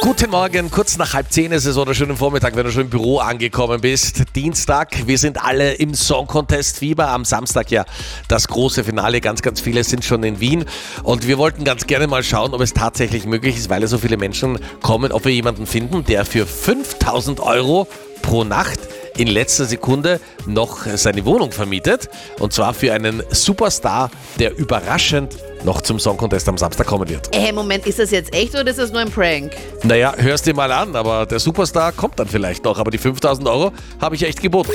Guten Morgen, kurz nach 9:30 ist es oder schönen Vormittag, wenn du schon im Büro angekommen bist. Dienstag, wir sind alle im Song Contest Fieber. Am Samstag ja das große Finale, ganz viele sind schon in Wien. Und wir wollten ganz gerne mal schauen, ob es tatsächlich möglich ist, weil so viele Menschen kommen, ob wir jemanden finden, der für 5.000 € pro Nacht in letzter Sekunde noch seine Wohnung vermietet. Und zwar für einen Superstar, der überraschend noch zum Song Contest am Samstag kommen wird. Moment, ist das jetzt echt oder ist das nur ein Prank? Naja, hörst dir mal an, aber der Superstar kommt dann vielleicht noch. Aber die 5.000 € habe ich echt geboten.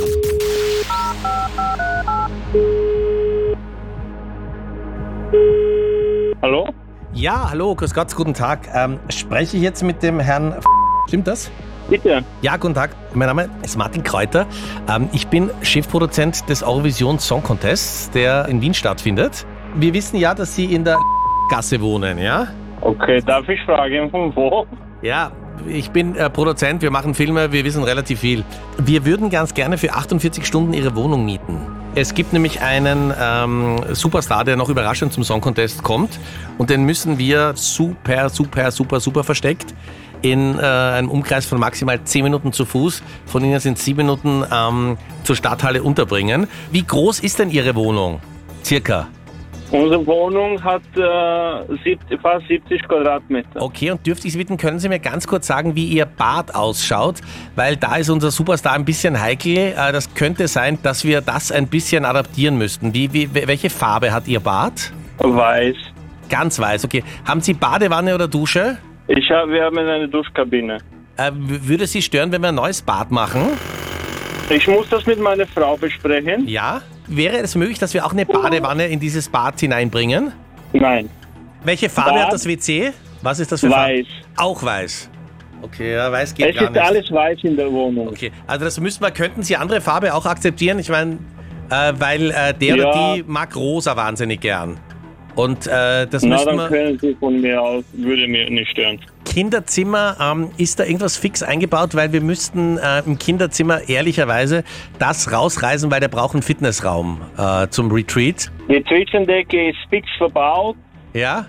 Hallo? Ja, hallo, grüß Gott, guten Tag. Spreche ich jetzt mit dem Herrn Stimmt das? Bitte. Ja, guten Tag. Mein Name ist Martin Kräuter. Ich bin Chefproduzent des Eurovision Song Contests, der in Wien stattfindet. Wir wissen ja, dass Sie in der Gasse wohnen, ja? Okay, darf ich fragen, von wo? Ja, ich bin Produzent, wir machen Filme, wir wissen relativ viel. Wir würden ganz gerne für 48 Stunden Ihre Wohnung mieten. Es gibt nämlich einen Superstar, der noch überraschend zum Song Contest kommt und den müssen wir super versteckt in einem Umkreis von maximal 10 Minuten zu Fuß, von Ihnen sind 7 Minuten zur Stadthalle unterbringen. Wie groß ist denn Ihre Wohnung? Circa? Unsere Wohnung hat fast 70 Quadratmeter. Okay, und dürfte ich Sie bitten, können Sie mir ganz kurz sagen, wie Ihr Bad ausschaut? Weil da ist unser Superstar ein bisschen heikel. Das könnte sein, dass wir das ein bisschen adaptieren müssten. Welche Farbe hat Ihr Bad? Weiß. Ganz weiß, okay. Haben Sie Badewanne oder Dusche? Wir haben eine Duschkabine. Würde Sie stören, wenn wir ein neues Bad machen? Ich muss das mit meiner Frau besprechen. Ja. Wäre es möglich, dass wir auch eine Badewanne in dieses Bad hineinbringen? Nein. Welche Farbe hat das WC? Was ist das für Farbe? Weiß. Auch weiß. Okay, ja, weiß geht gar Es ist nicht. alles weiß in der Wohnung. Okay, also das könnten Sie andere Farbe auch akzeptieren? Ich meine, weil der oder die mag rosa wahnsinnig gern. Und das Na, müssten dann wir... können Sie von mir aus, würde mir nicht stören. Kinderzimmer, ist da irgendwas fix eingebaut? Weil wir müssten im Kinderzimmer ehrlicherweise das rausreißen, weil der braucht einen Fitnessraum zum Retreat. Die Zwischendecke ist fix verbaut. Ja?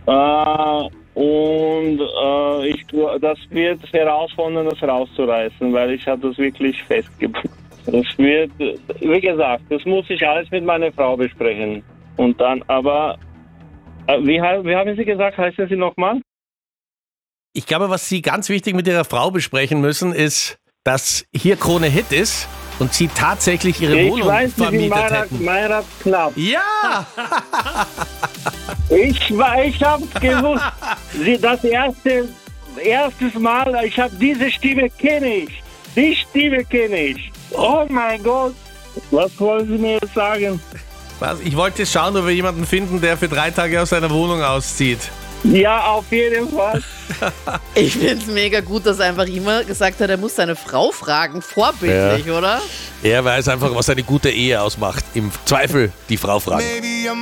Und das wird herausfordern, das rauszureißen, weil ich habe das wirklich festgebunden. Das wird, wie gesagt, das muss ich alles mit meiner Frau besprechen. Und dann, aber, wie haben Sie gesagt, heißen Sie nochmal? Ich glaube, was Sie ganz wichtig mit Ihrer Frau besprechen müssen, ist, dass hier Krone Hit ist und Sie tatsächlich Ihre Wohnung vermietet hätten. Meirat Club. Ja! Ich hab's gewusst. Das erstes Mal, diese Stimme kenne ich. Die Stimme kenne ich. Oh mein Gott. Was wollen Sie mir jetzt sagen? Ich wollte schauen, ob wir jemanden finden, der für 3 Tage aus seiner Wohnung auszieht. Ja, auf jeden Fall. Ich finde es mega gut, dass er einfach immer gesagt hat, er muss seine Frau fragen. Vorbildlich, oder? Er weiß einfach, was eine gute Ehe ausmacht. Im Zweifel die Frau fragen.